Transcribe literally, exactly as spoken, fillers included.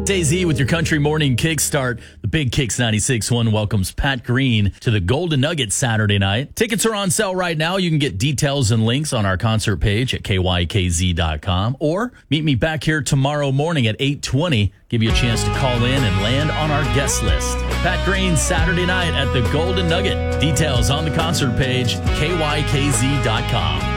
Daisy with your country morning kickstart. The Big Kicks ninety-six point one welcomes Pat Green to the Golden Nugget Saturday night. Tickets are on sale right now. You can get details and links on our concert page at K Y K Z dot com or meet me back here tomorrow morning at eight twenty. Give you a chance to call in and land on our guest list. Pat Green Saturday night at the Golden Nugget. Details on the concert page, K Y K Z dot com.